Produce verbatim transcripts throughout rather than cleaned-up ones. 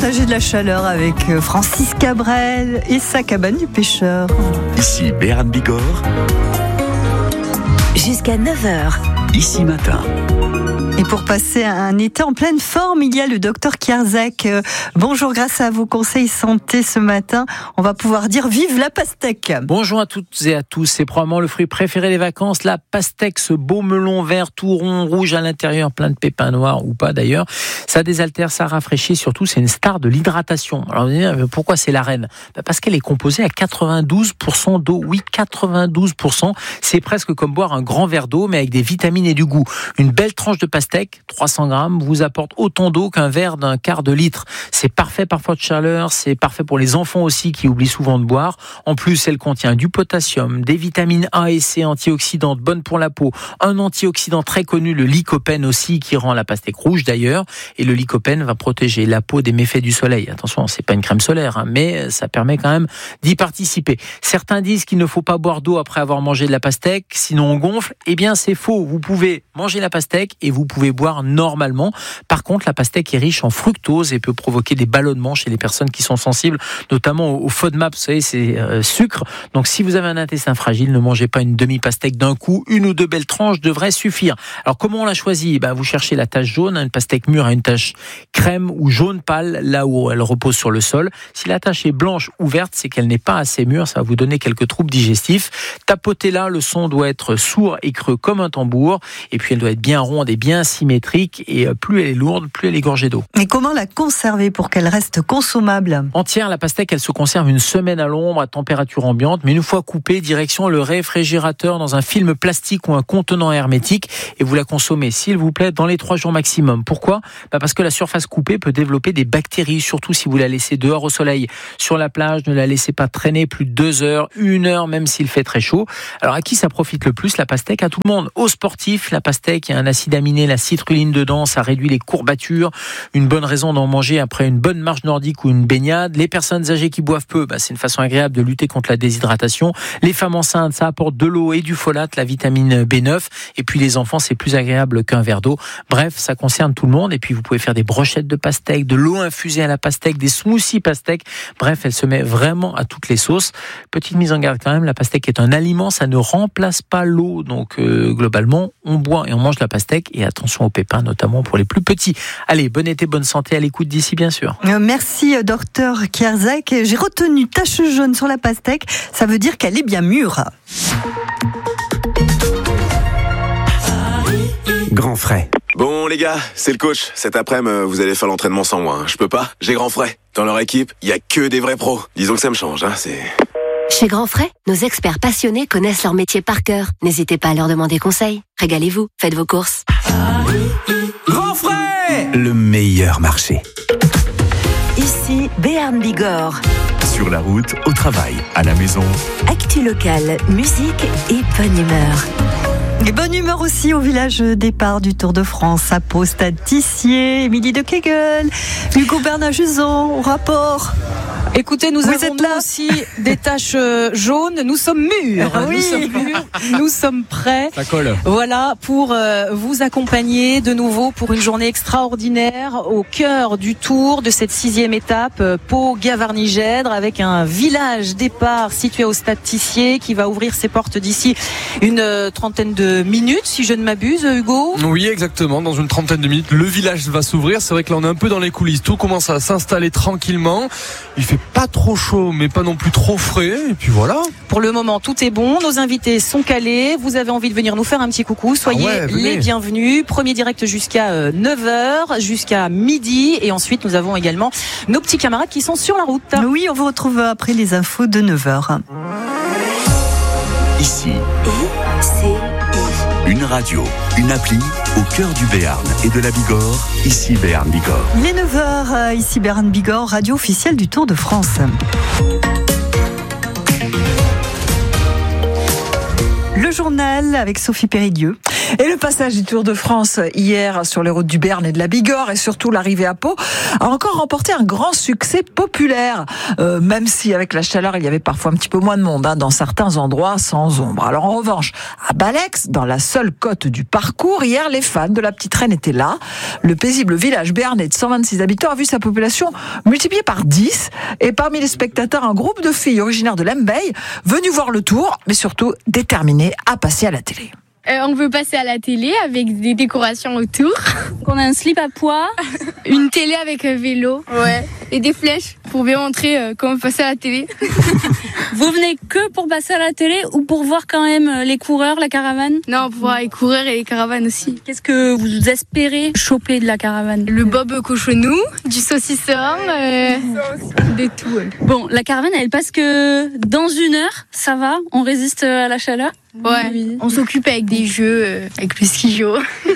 partager de la chaleur avec Francis Cabrel et sa cabane du pêcheur. Ici Béarn Bigorre. Jusqu'à neuf heures. Ici Matin. Et pour passer un été en pleine forme, il y a le docteur Kierzek. Euh, bonjour, grâce à vos conseils santé ce matin, on va pouvoir dire vive la pastèque. Bonjour à toutes et à tous, c'est probablement le fruit préféré des vacances, la pastèque, ce beau melon vert tout rond, rouge à l'intérieur, plein de pépins noirs ou pas d'ailleurs. Ça désaltère, ça rafraîchit, surtout c'est une star de l'hydratation. Alors vous allez dire, pourquoi c'est la reine ? Bah parce qu'elle est composée à quatre-vingt-douze pour cent d'eau, oui quatre-vingt-douze pour cent, c'est presque comme boire un grand verre d'eau mais avec des vitamines et du goût. Une belle tranche de pastèque, trois cents grammes, vous apporte autant d'eau qu'un verre d'un quart de litre. C'est parfait par faute de chaleur, c'est parfait pour les enfants aussi qui oublient souvent de boire. En plus, elle contient du potassium, des vitamines A et C antioxydantes bonnes pour la peau, un antioxydant très connu, le lycopène aussi, qui rend la pastèque rouge d'ailleurs. Et le lycopène va protéger la peau des méfaits du soleil. Attention, c'est pas une crème solaire, hein, mais ça permet quand même d'y participer. Certains disent qu'il ne faut pas boire d'eau après avoir mangé de la pastèque, sinon on gonfle. Eh bien, c'est faux. Vous pouvez manger la pastèque et vous pouvez boire normalement. Par contre, la pastèque est riche en fructose et peut provoquer des ballonnements chez les personnes qui sont sensibles, notamment au FODMAP, vous savez, c'est euh, sucre. Donc, si vous avez un intestin fragile, ne mangez pas une demi-pastèque d'un coup. Une ou deux belles tranches devraient suffire. Alors, comment on l'a choisit ? Ben, vous cherchez la tache jaune. Une pastèque mûre a une tache crème ou jaune pâle, là où elle repose sur le sol. Si la tache est blanche ou verte, c'est qu'elle n'est pas assez mûre. Ça va vous donner quelques troubles digestifs. Tapotez-la, le son doit être sourd et creux comme un tambour. Et puis, elle doit être bien ronde et bien symétrique, et plus elle est lourde, plus elle est gorgée d'eau. Et comment la conserver pour qu'elle reste consommable ? Entière, la pastèque, elle se conserve une semaine à l'ombre, à température ambiante, mais une fois coupée, direction le réfrigérateur dans un film plastique ou un contenant hermétique, et vous la consommez, s'il vous plaît, dans les trois jours maximum. Pourquoi ? Bah parce que la surface coupée peut développer des bactéries, surtout si vous la laissez dehors au soleil. Sur la plage, ne la laissez pas traîner plus de deux heures, une heure, même s'il fait très chaud. Alors à qui ça profite le plus, la pastèque ? À tout le monde. Aux sportifs, la pastèque, il y a un acide aminé, la citrulline dedans, ça réduit les courbatures, une bonne raison d'en manger après une bonne marche nordique ou une baignade. Les personnes âgées qui boivent peu, bah, c'est une façon agréable de lutter contre la déshydratation. Les femmes enceintes, ça apporte de l'eau et du folate, la vitamine B neuf, et puis les enfants, c'est plus agréable qu'un verre d'eau. Bref, ça concerne tout le monde, et puis vous pouvez faire des brochettes de pastèque, de l'eau infusée à la pastèque, des smoothies pastèque. Bref, elle se met vraiment à toutes les sauces. Petite mise en garde quand même, la pastèque est un aliment, ça ne remplace pas l'eau, donc euh, globalement, on boit et on mange la pastèque, et attention aux pépins, notamment pour les plus petits. Allez, bon été, bonne santé, à l'écoute d'ici bien sûr. Euh, merci docteur Kierzek. J'ai retenu tache jaune sur la pastèque, ça veut dire qu'elle est bien mûre. Grand frais. Bon les gars, c'est le coach. Cet après-midi, vous allez faire l'entraînement sans moi. Hein. Je peux pas, j'ai Grand Frais. Dans leur équipe, il y a que des vrais pros. Disons que ça me change, hein, c'est... Chez Grand Frais, nos experts passionnés connaissent leur métier par cœur. N'hésitez pas à leur demander conseil. Régalez-vous, faites vos courses. Grand frais, le meilleur marché. Ici, Béarn Bigorre. Sur la route, au travail, à la maison. Actu locale, musique et bonne humeur. Et bonne humeur aussi au village départ du Tour de France, à Pau, Stade Tissier, Émilie de Kegel, Hugo Bernard-Juzon, au rapport. Écoutez, nous Vous avons nous aussi des taches jaunes. Nous sommes mûrs. Ah oui. Nous sommes mûrs. Nous sommes prêts. Ça colle. Voilà, pour euh, vous accompagner de nouveau pour une journée extraordinaire au cœur du Tour de cette sixième étape, euh, Pau-Gavarnie-Gèdre, avec un village départ situé au Stade Tissier qui va ouvrir ses portes d'ici une euh, trentaine de minutes, si je ne m'abuse, Hugo. Oui, exactement. Dans une trentaine de minutes, le village va s'ouvrir. C'est vrai que là, on est un peu dans les coulisses. Tout commence à s'installer tranquillement. Il fait pas trop chaud, mais pas non plus trop frais. Et puis voilà. Pour le moment, tout est bon. Nos invités sont calés. Vous avez envie de venir nous faire un petit coucou. Soyez ah ouais, les bienvenus. Premier direct jusqu'à neuf heures, jusqu'à midi. Et ensuite, nous avons également nos petits camarades qui sont sur la route. Oui, on vous retrouve après les infos de neuf heures. Ici, C'est une radio, une appli au cœur du Béarn et de la Bigorre. Ici Béarn Bigorre. Il est neuf heures, ici Béarn Bigorre, radio officielle du Tour de France. Le journal avec Sophie Périgueux. Et le passage du Tour de France hier sur les routes du Béarn et de la Bigorre et surtout l'arrivée à Pau a encore remporté un grand succès populaire, euh, même si avec la chaleur il y avait parfois un petit peu moins de monde hein, dans certains endroits sans ombre. Alors en revanche, à Balex, dans la seule côte du parcours, hier les fans de la petite reine étaient là. Le paisible village béarnais de cent vingt-six habitants a vu sa population multipliée par dix et parmi les spectateurs un groupe de filles originaires de Lembeil venues voir le Tour, mais surtout déterminées à passer à la télé. Euh, on veut passer à la télé avec des décorations autour. On a un slip à pois, une télé avec un vélo, ouais, et des flèches pour bien montrer euh, comment passer à la télé. Vous venez que pour passer à la télé ou pour voir quand même les coureurs, la caravane ? Non, pour voir les coureurs et les caravanes aussi. Qu'est-ce que vous espérez choper de la caravane ? Le bob cochonou, du saucisson, euh, de tout. Ouais. Bon, la caravane, elle passe que dans une heure, ça va ? On résiste à la chaleur ? Ouais, oui. On s'occupe avec des jeux, euh, avec le ski-jo.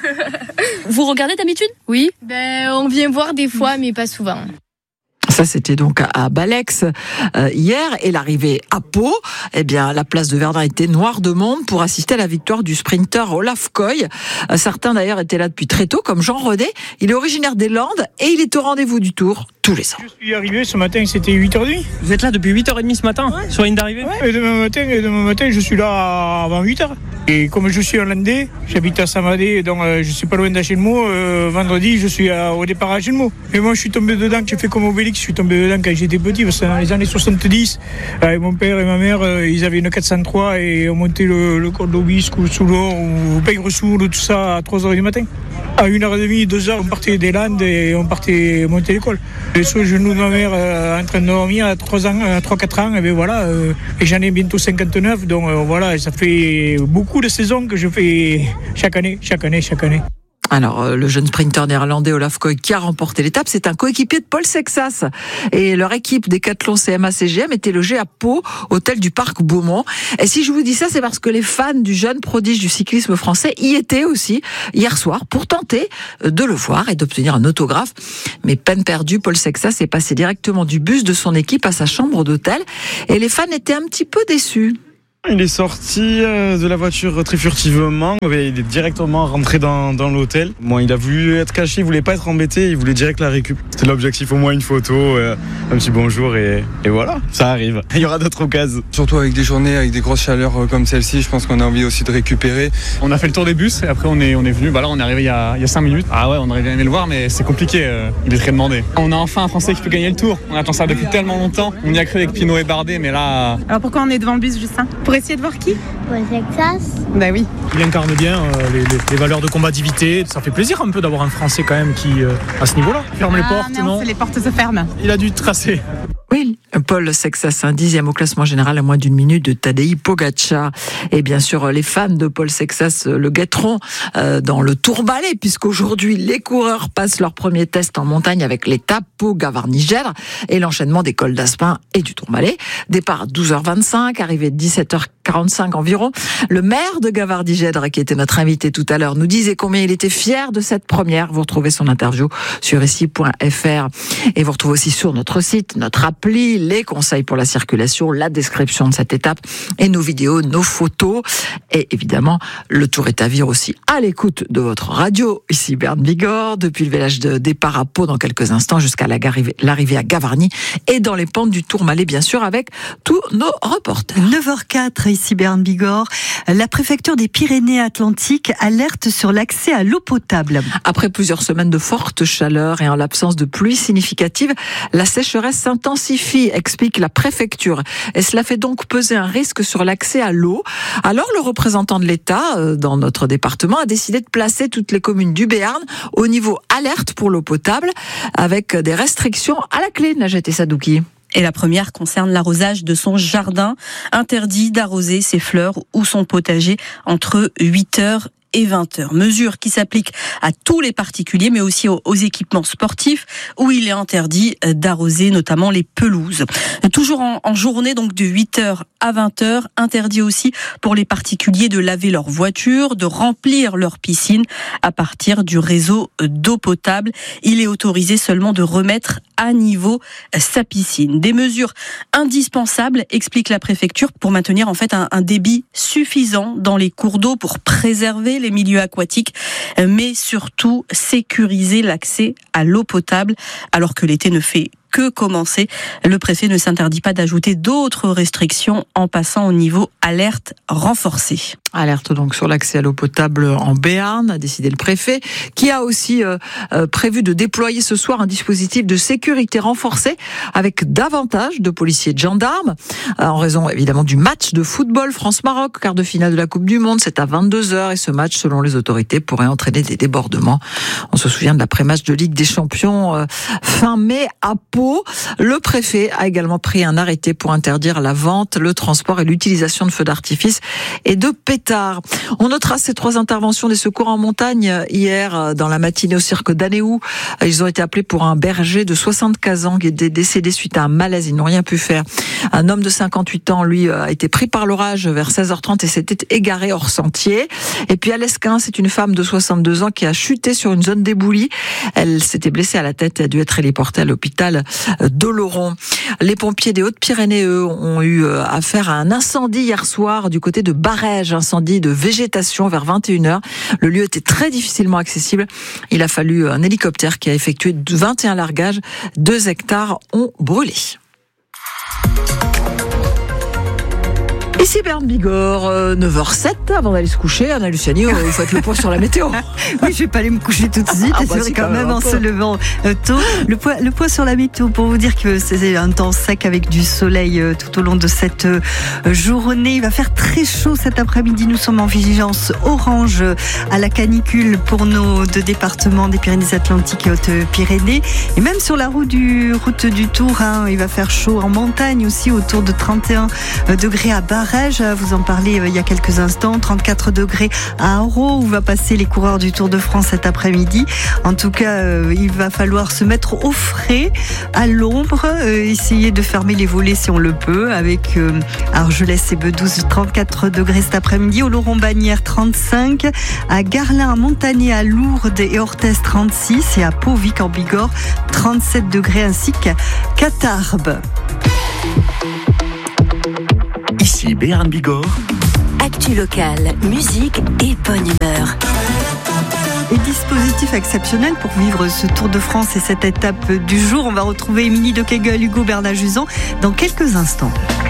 Vous regardez d'habitude ? Oui, ben, on vient voir des fois, mais pas souvent. Ça, c'était donc à Balex euh, hier. Et l'arrivée à Pau, eh bien, la place de Verdun était noire de monde pour assister à la victoire du sprinter Olaf Koy. Euh, certains, d'ailleurs, étaient là depuis très tôt, comme Jean Rodet. Il est originaire des Landes et il est au rendez-vous du Tour tous les ans. Je suis arrivé ce matin, c'était huit heures trente. Vous êtes là depuis huit heures trente ce matin, ouais. Sur la ligne d'arrivée ? Ouais, et demain matin, et demain matin, je suis là avant huit heures. Et comme je suis hollandais, j'habite à Samadé, donc euh, je suis pas loin d'Achelmo. Euh, vendredi, je suis à, au départ à Achelmo. Et moi, je suis tombé dedans, j'ai fait comme Obélix, je suis tombé dedans quand j'étais petit, parce que dans les années soixante-dix, avec mon père et ma mère, euh, ils avaient une quatre cent trois et on montait le, le col d'Aubisque ou le Soulon ou Peyre-Soul, tout ça à trois heures du matin. À une heure trente, deux heures, on partait des Landes et on partait monter l'école. Et sur le genou de ma mère euh, en train de dormir à trois ans, à trois quatre ans, et bien voilà, euh, et j'en ai bientôt cinquante-neuf, donc euh, voilà, ça fait beaucoup de saisons que je fais chaque année, chaque année, chaque année. Alors, le jeune sprinter néerlandais Olaf Koy qui a remporté l'étape, c'est un coéquipier de Paul Sexas. Et leur équipe Décathlon C M A C G M était logée à Pau, hôtel du Parc Beaumont. Et si je vous dis ça, c'est parce que les fans du jeune prodige du cyclisme français y étaient aussi hier soir pour tenter de le voir et d'obtenir un autographe. Mais peine perdue, Paul Sexas est passé directement du bus de son équipe à sa chambre d'hôtel. Et les fans étaient un petit peu déçus. Il est sorti de la voiture très furtivement, il est directement rentré dans, dans l'hôtel. Bon, il a voulu être caché, il voulait pas être embêté, il voulait direct la récup. C'était l'objectif, au moins une photo, euh, un petit bonjour et, et voilà, ça arrive. Il y aura d'autres occasions. Surtout avec des journées, avec des grosses chaleurs comme celle-ci, je pense qu'on a envie aussi de récupérer. On a fait le tour des bus et après on est, on est venu, bah là on est arrivé il y a, il y a cinq minutes. Ah ouais, on aurait bien aimé le voir mais c'est compliqué, euh, il est très demandé. On a enfin un Français qui peut gagner le Tour, on attend ça depuis tellement longtemps. On y a cru avec Pinot et Bardet mais là... Alors pourquoi on est devant le bus, Justin ? Pour essayer de voir qui ? Paul Sexas. Bah oui. Il incarne bien euh, les, les, les valeurs de combativité. Ça fait plaisir un peu d'avoir un Français quand même qui, euh, à ce niveau-là, ferme ah, les portes, non, non c'est les portes se ferment. Il a dû tracer. Oui, Paul Sexas, un dixième au classement général à moins d'une minute de Tadej Pogačar. Et bien sûr, les fans de Paul Sexas le guetteront euh, dans le Tourmalet, puisqu'aujourd'hui, les coureurs passent leur premier test en montagne avec l'étape Pau-Gavarnie-Gèdre et l'enchaînement des cols d'Aspin et du Tourmalet. Départ à douze heures vingt-cinq, arrivée dix-sept heures quarante-cinq environ. Le maire de Gavarnie-Gèdre, qui était notre invité tout à l'heure, nous disait combien il était fier de cette première. Vous retrouvez son interview sur ici point f r et vous retrouvez aussi sur notre site, notre appli, les conseils pour la circulation, la description de cette étape et nos vidéos, nos photos et évidemment le Tour est à vivre aussi à l'écoute de votre radio. Ici Berne Bigorre, depuis le village de départ à Pau dans quelques instants jusqu'à l'arrivée à Gavarnie et dans les pentes du Tourmalet bien sûr avec tous nos reporters. neuf heures quatre ici Berne Bigorre. La préfecture des Pyrénées-Atlantiques alerte sur l'accès à l'eau potable. Après plusieurs semaines de forte chaleur et en l'absence de pluie significative, la sécheresse s'intensifie, explique la préfecture. Et cela fait donc peser un risque sur l'accès à l'eau. Alors le représentant de l'État dans notre département a décidé de placer toutes les communes du Béarn au niveau alerte pour l'eau potable avec des restrictions à la clé, Najat et Sadouki. Et la première concerne l'arrosage de son jardin. Interdit d'arroser ses fleurs ou son potager entre huit heures et vingt heures. Mesure qui s'applique à tous les particuliers, mais aussi aux, aux équipements sportifs, où il est interdit d'arroser notamment les pelouses. Toujours en, en journée, donc de huit heures à vingt heures, interdit aussi pour les particuliers de laver leur voiture, de remplir leur piscine à partir du réseau d'eau potable. Il est autorisé seulement de remettre à niveau sa piscine. Des mesures indispensables, explique la préfecture, pour maintenir en fait un, un débit suffisant dans les cours d'eau pour préserver protéger les milieux aquatiques, mais surtout sécuriser l'accès à l'eau potable, alors que l'été ne fait que commencer. Le préfet ne s'interdit pas d'ajouter d'autres restrictions en passant au niveau alerte renforcée. Alerte donc sur l'accès à l'eau potable en Béarn, a décidé le préfet, qui a aussi euh, euh, prévu de déployer ce soir un dispositif de sécurité renforcé avec davantage de policiers et de gendarmes, euh, en raison évidemment du match de football France-Maroc, quart de finale de la Coupe du Monde, c'est à vingt-deux heures et ce match, selon les autorités, pourrait entraîner des débordements. On se souvient de l'après-match de Ligue des Champions euh, fin mai à Pau. Le préfet a également pris un arrêté pour interdire la vente, le transport et l'utilisation de feux d'artifice et de pétards. On notera ces trois interventions des secours en montagne hier dans la matinée au cirque d'Anéou. Ils ont été appelés pour un berger de soixante-quinze ans qui est décédé suite à un malaise. Ils n'ont rien pu faire. Un homme de cinquante-huit ans, lui, a été pris par l'orage vers seize heures trente et s'était égaré hors sentier. Et puis à l'Esquin, c'est une femme de soixante-deux ans qui a chuté sur une zone d'éboulis. Elle s'était blessée à la tête et a dû être héliportée à l'hôpital d'Oloron. Les pompiers des Hautes-Pyrénées, eux, ont eu affaire à un incendie hier soir du côté de Barèges, incendie de végétation vers vingt et une heures. Le lieu était très difficilement accessible. Il a fallu un hélicoptère qui a effectué vingt et un largages. Deux hectares ont brûlé. Ici Berne Bigorre, neuf heures sept, avant d'aller se coucher. Anna Luciani, vous faites le point sur la météo. Oui, je vais pas aller me coucher tout de suite. Ah, bah, c'est vrai quand même en se levant tôt. Le point, le point sur la météo pour vous dire que c'est un temps sec avec du soleil tout au long de cette journée. Il va faire très chaud cet après-midi. Nous sommes en vigilance orange à la canicule pour nos deux départements des Pyrénées-Atlantiques et Hautes-Pyrénées. Et même sur la route du, route du Tour, hein, il va faire chaud en montagne aussi, autour de trente et un degrés à Barèges. Vous en parlez il y a quelques instants, trente-quatre degrés à Auro où va passer les coureurs du Tour de France cet après-midi. En tout cas, euh, il va falloir se mettre au frais, à l'ombre, euh, essayer de fermer les volets si on le peut, avec euh, Argelès et Bedouze, trente-quatre degrés cet après-midi, Oloron-Bagnères trente-cinq, à Garlin, à Montagné, à Lourdes et Orthez trente-six et à Pau-Vic en Bigorre trente-sept degrés ainsi qu'à Tarbes. Ici Béarn Bigorre. Actu locale, musique et bonne humeur. Et dispositif exceptionnel pour vivre ce Tour de France et cette étape du jour. On va retrouver Émilie de Kegel, Hugo Bernard-Juzan dans quelques instants.